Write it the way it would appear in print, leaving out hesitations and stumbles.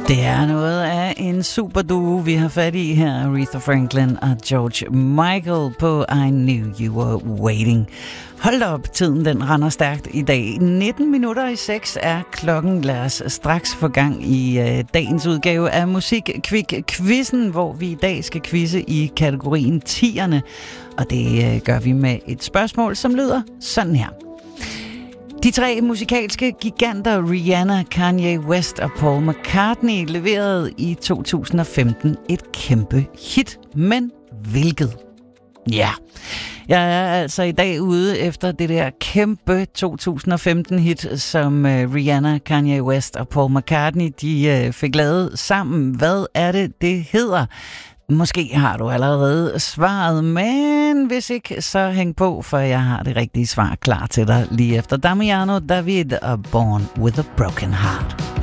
Det er noget af en superduo, vi har fat i her, Aretha Franklin og George Michael på I Knew You Were Waiting. Hold op, tiden den render stærkt i dag. 6:19 er klokken. Lad os straks få gang i dagens udgave af Musikquiz-quizzen, hvor vi i dag skal quizze i kategorien 10'erne. Og det gør vi med et spørgsmål, som lyder sådan her. De tre musikalske giganter Rihanna, Kanye West og Paul McCartney leverede i 2015 et kæmpe hit. Men hvilket? Ja, jeg er altså i dag ude efter det der kæmpe 2015-hit, som Rihanna, Kanye West og Paul McCartney de fik lavet sammen. Hvad er det, det hedder? Måske har du allerede svaret, men hvis ikke, så hæng på, for jeg har det rigtige svar klar til dig lige efter Damiano David og Born with a Broken Heart.